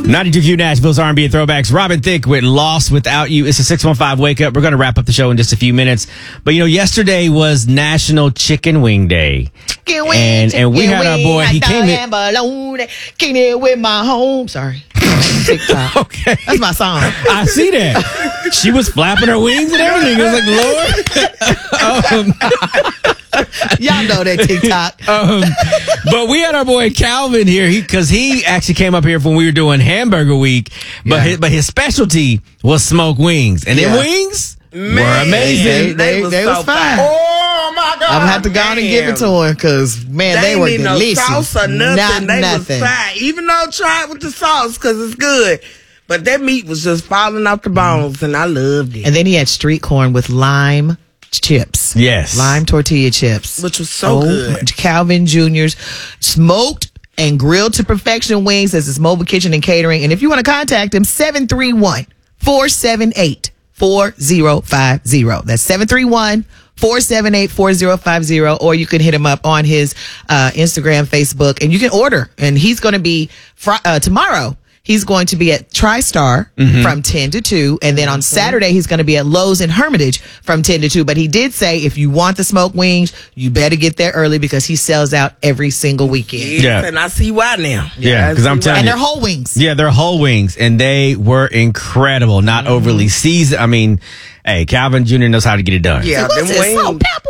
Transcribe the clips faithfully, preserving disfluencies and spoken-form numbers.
ninety-two Q Nashville's R and B and Throwbacks. Robin Thicke with Lost Without You. It's a six one five Wake Up. We're going to wrap up the show in just a few minutes. But, you know, yesterday was National Chicken Wing Day. Chicken wing, and, and we had our boy, he came in. Get it with my home. Sorry. TikTok. Okay. That's my song. I see that. She was flapping her wings and everything. It was like, Lord. um, Y'all know that TikTok. um, but we had our boy Calvin here because he, he actually came up here when we were doing Hamburger Week. But, Yeah. his, but his specialty was smoked wings. And Yeah. them wings Man, were amazing. They, They was they so was fine. fine. Oh my God! I'm gonna have to go on and give it to him because man, They, they, were ain't need delicious. no sauce or nothing. Not they nothing. was fine. Even though I tried with the sauce because it's good, but that meat was just falling off the bones, and I loved it. And then he had street corn with lime chips. Yes. Lime tortilla chips. Which was so good. Calvin Junior's smoked and grilled to perfection wings as his mobile kitchen and catering. And if you want to contact him, seven three one, four seven eight, four zero five zero. That's seven three one, four seven eight, four zero five zero. Or you can hit him up on his uh, Instagram, Facebook, and you can order. And he's going to be fr- uh, tomorrow. He's going to be at TriStar Mm-hmm. from ten to two. And then on Saturday, he's going to be at Lowe's in Hermitage from ten to two. But he did say if you want the smoked wings, you better get there early because he sells out every single weekend. Yes, Yeah. and I see why now. Yeah, I 'cause see I'm why. telling And you. they're whole wings. Yeah, they're whole wings, and they were incredible. Not overly seasoned. I mean, hey, Calvin Junior knows how to get it done. Yeah, What's them this? wings. Salt, pepper?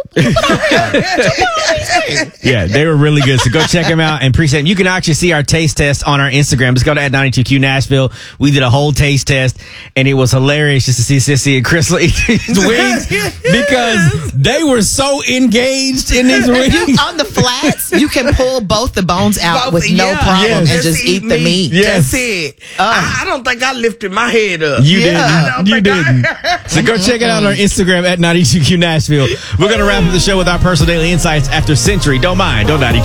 Yeah, they were really good. So go check them out and appreciate them. You can actually see our taste test on our Instagram. Just go to at ninety-two Q Nashville. We did a whole taste test, and it was hilarious just to see Sissy and Crystal eat these wings because they were so engaged in these wings. On the flats, you can pull both the bones out Both- with no yeah, problem yes. and just eat the meat. Yes. That's it. Oh. I, I don't think I lifted my head up. You Yeah. didn't. You didn't. So go check it out on our Instagram at ninety-two Q Nashville. We're going to wrap up the show with our personal daily insights after Century. Don't mind. Don't ninety-two.